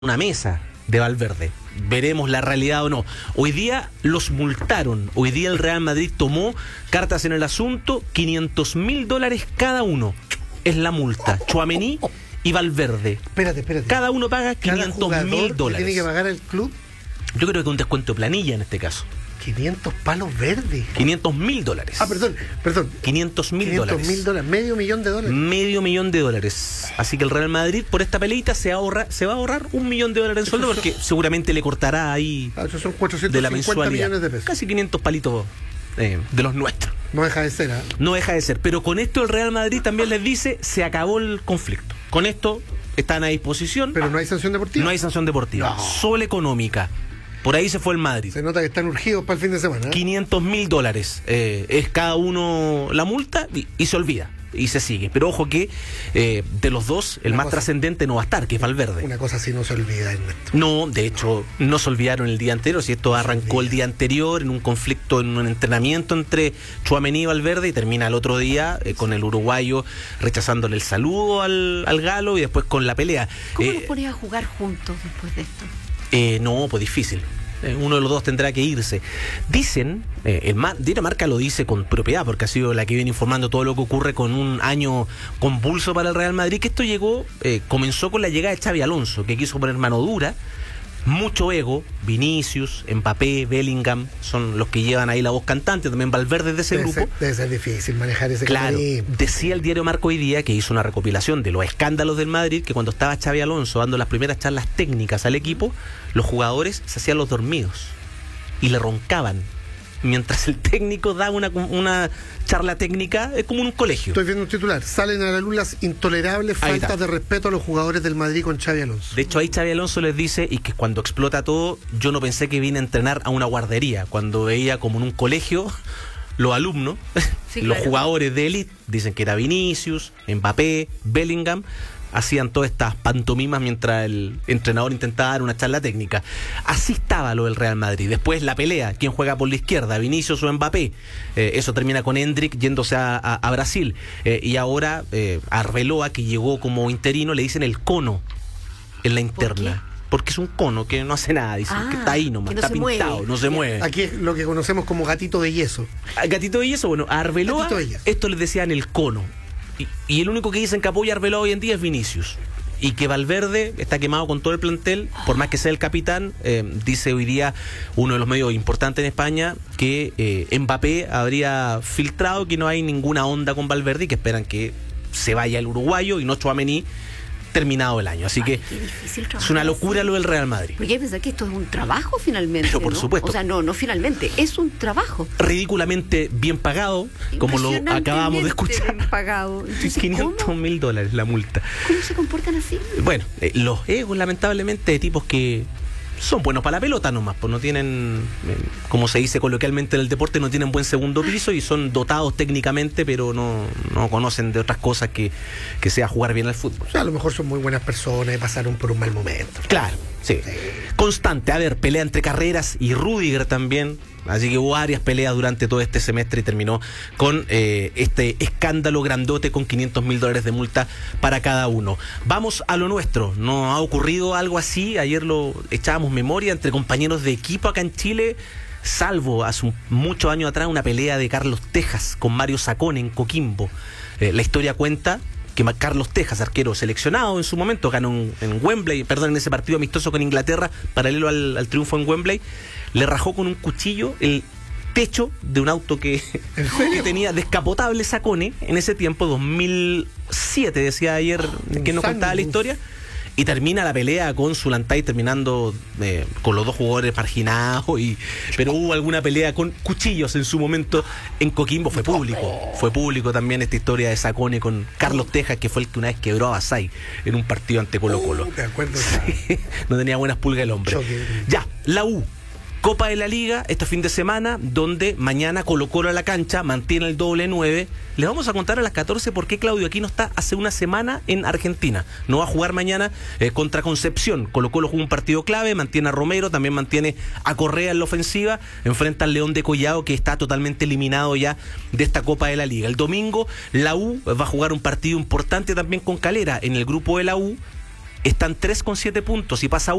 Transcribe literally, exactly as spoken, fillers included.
una mesa de Valverde. Veremos la realidad o no. Hoy día los multaron. Hoy día el Real Madrid tomó cartas en el asunto. quinientos mil dólares cada uno. Es la multa. Tchouaméni y Valverde. Espérate, espérate. Cada uno paga quinientos mil dólares. ¿Tiene que pagar el club? Yo creo que un descuento de planilla en este caso. quinientos palos verdes. quinientos mil dólares. Ah, perdón, perdón. quinientos mil dólares. mil dólares, medio millón de dólares. Medio millón de dólares. Así que el Real Madrid por esta peleita se ahorra, se va a ahorrar un millón de dólares en sueldo porque seguramente le cortará ahí ah, esos son cuatrocientos de la cincuenta mensualidad. millones de pesos. Casi quinientos palitos eh, de los nuestros. No deja de ser, ¿eh? No deja de ser. Pero con esto el Real Madrid también les dice, se acabó el conflicto. Con esto están a disposición. Pero no hay sanción deportiva. No hay sanción deportiva. No. Solo económica. Por ahí se fue el Madrid. Se nota que están urgidos para el fin de semana, ¿eh? quinientos mil dólares eh, es cada uno la multa y, y se olvida. Y se sigue. Pero ojo que eh, de los dos, el Una más cosa- trascendente no va a estar, que es Valverde. Una cosa así no se olvida, Ernesto. No, de hecho, no se olvidaron el día anterior. Si esto arrancó el día anterior en un conflicto, en un entrenamiento entre Tchouaméni y Valverde, y termina el otro día eh, con el uruguayo rechazándole el saludo al, al galo y después con la pelea. ¿Cómo Eh, los ponías a jugar juntos después de esto? Eh, no, pues difícil. Eh, Uno de los dos tendrá que irse. Dicen, eh, el Mar- Dinamarca lo dice con propiedad, porque ha sido la que viene informando todo lo que ocurre con un año convulso para el Real Madrid, que esto llegó, eh, comenzó con la llegada de Xabi Alonso, que quiso poner mano dura, mucho ego. Vinicius, Mbappé, Bellingham son los que llevan ahí la voz cantante, también Valverde de ese Debe grupo. ser, debe ser difícil manejar ese Claro, camerino. decía el diario Marco hoy día, que hizo una recopilación de los escándalos del Madrid, que cuando estaba Xabi Alonso dando las primeras charlas técnicas al equipo, los jugadores se hacían los dormidos y le roncaban mientras el técnico daba una, una charla técnica, es como en un colegio. Estoy viendo un titular. Salen a la luz las intolerables Ahí faltas está. de respeto a los jugadores del Madrid con Xabi Alonso. De hecho, ahí Xabi Alonso les dice, y que cuando explota todo, yo no pensé que vine a entrenar a una guardería, cuando veía como en un colegio los alumnos, Sí, los claro. jugadores de élite, dicen que era Vinicius, Mbappé, Bellingham, hacían todas estas pantomimas mientras el entrenador intentaba dar una charla técnica. Así estaba lo del Real Madrid. Después la pelea, quién juega por la izquierda, Vinicius o Mbappé. Eh, eso termina con Endrick yéndose a, a- a Brasil. Eh, y ahora eh, a Arbeloa, que llegó como interino, le dicen el cono en la interna. Porque es un cono que no hace nada, dicen Ah, que está ahí nomás, que no está se pintado, mueve. no se Ya. mueve. Aquí es lo que conocemos como gatito de yeso. A Gatito de Yeso, bueno, a Arbeloa, Gatito de Yeso. esto les decían el cono. Y, y el único que dicen que apoya a Arbeloa hoy en día es Vinicius. Y que Valverde está quemado con todo el plantel, por más que sea el capitán, eh, dice hoy día uno de los medios importantes en España que eh, Mbappé habría filtrado que no hay ninguna onda con Valverde y que esperan que se vaya el uruguayo y no Tchouaméni terminado el año. Así Ay, que qué difícil es trabajar una así. locura lo del Real Madrid. Porque hay que pensar que esto es un trabajo finalmente. Pero por ¿no? supuesto. O sea, no, no finalmente, es un trabajo. Ridículamente bien pagado, como lo acabamos de escuchar. Bien pagado. Entonces, quinientos ¿cómo? mil dólares la multa. ¿Cómo se comportan así? Bueno, eh, los egos, lamentablemente, de tipos que son buenos para la pelota nomás, pues no tienen, eh, como se dice coloquialmente en el deporte, no tienen buen segundo piso y son dotados técnicamente, pero no, no conocen de otras cosas que, que sea jugar bien al fútbol. O sea, a lo mejor son muy buenas personas y pasaron por un mal momento. Claro, sí. Constante, a ver, pelea entre Carreras y Rüdiger también. Así que hubo varias peleas durante todo este semestre y terminó con eh, este escándalo grandote con quinientos mil dólares de multa para cada uno. Vamos a lo nuestro. ¿No ha ocurrido algo así? Ayer lo echábamos memoria entre compañeros de equipo acá en Chile, salvo hace un- muchos años atrás una pelea de Carlos Tejas con Mario Sacone en Coquimbo. Eh, la historia cuenta que Ma- Carlos Tejas, arquero seleccionado en su momento, ganó en, en Wembley, perdón, en ese partido amistoso con Inglaterra, paralelo al, al triunfo en Wembley, le rajó con un cuchillo el techo de un auto que, ¿En serio? que tenía descapotable Sacone en ese tiempo, dos mil siete, decía ayer que nos un contaba la Sanus. historia. Y termina la pelea con Zulantay terminando eh, con los dos jugadores marginados. Y, pero hubo alguna pelea con cuchillos en su momento en Coquimbo. Fue público. Fue público también esta historia de Sacone con Carlos Tejas, que fue el que una vez quebró a Basay en un partido ante Colo Colo. Uh, me acuerdo. ya. No tenía buenas pulgas el hombre. Choque. Ya, la U. Copa de la Liga, este fin de semana, donde mañana Colo Colo a la cancha, mantiene el doble nueve. Les vamos a contar a las catorce por qué Claudio Aquino está hace una semana en Argentina. No va a jugar mañana eh, contra Concepción. Colo Colo juega un partido clave, mantiene a Romero, también mantiene a Correa en la ofensiva, enfrenta al León de Collado, que está totalmente eliminado ya de esta Copa de la Liga. El domingo la U va a jugar un partido importante también con Calera en el grupo de la U. están tres con siete puntos y pasa